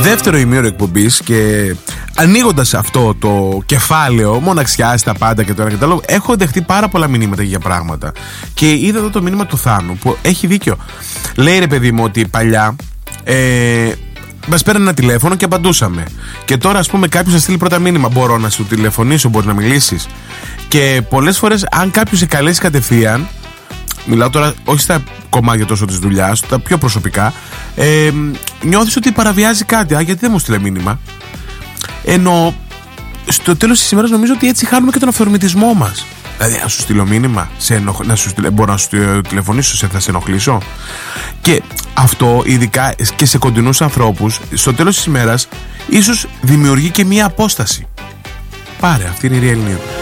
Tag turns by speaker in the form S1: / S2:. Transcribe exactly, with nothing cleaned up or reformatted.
S1: Δεύτερο ημίωρο εκπομπής και ανοίγοντας αυτό το κεφάλαιο, μοναξιά τα πάντα και το ένα και το άλλο, έχω δεχτεί πάρα πολλά μηνύματα για πράγματα. Και είδα εδώ το μήνυμα του Θάνου που έχει δίκιο. Λέει ρε παιδί μου ότι παλιά ε, μας πέρανε ένα τηλέφωνο και απαντούσαμε. Και τώρα, ας πούμε, κάποιος θα στείλει πρώτα μήνυμα: μπορώ να σου τηλεφωνήσω, μπορεί να μιλήσεις. Και πολλές φορές, αν κάποιος σε καλέσει κατευθείαν, μιλάω τώρα όχι στα κομμάτια τόσο της δουλειάς, τα πιο προσωπικά, ε, νιώθεις ότι παραβιάζει κάτι. Α, γιατί δεν μου στείλε μήνυμα. Ενώ στο τέλος της ημέρας νομίζω ότι έτσι χάνουμε και τον αυθορμητισμό μας. Δηλαδή, να σου στείλω μήνυμα, σε ενοχ... να σου στείλω... μπορώ να σου τηλεφωνήσω, σε... θα σε ενοχλήσω. Και αυτό, ειδικά και σε κοντινούς ανθρώπους, στο τέλος της ημέρας, ίσως δημιουργεί και μία απόσταση. Πάρε, αυτή είναι η Real News.